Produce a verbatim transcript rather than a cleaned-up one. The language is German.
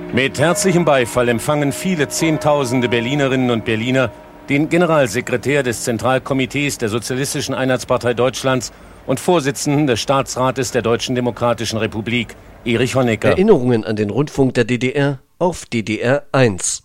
Mit herzlichem Beifall empfangen viele Zehntausende Berlinerinnen und Berliner den Generalsekretär des Zentralkomitees der Sozialistischen Einheitspartei Deutschlands und Vorsitzenden des Staatsrates der Deutschen Demokratischen Republik, Erich Honecker. Erinnerungen an den Rundfunk der D D R auf D D R eins.